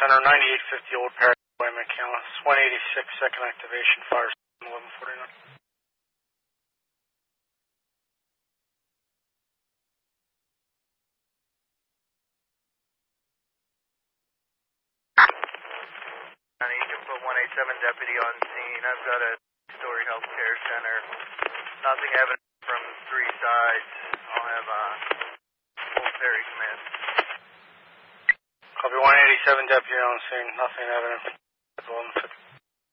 Center, 9850 Old Paraguay, McAllis. 186, second activation, fire 1149. You can put 187 deputy on scene. I've got a two-story healthcare center. Nothing evident from three sides. I'll have full ferry command. Copy 187 deputy on scene. Nothing evident. 1150.